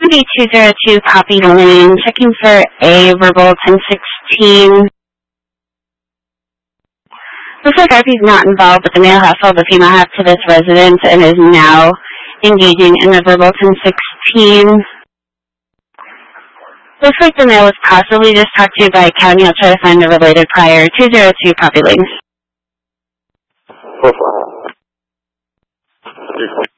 202 copy lane, checking for a verbal 1016. Looks like RP is not involved with the male household the female has to this residence and is now engaging in the verbal 1016. Looks like the male was possibly just talked to by county. I'll try to find the related prior. 202 copy lane. 4-4.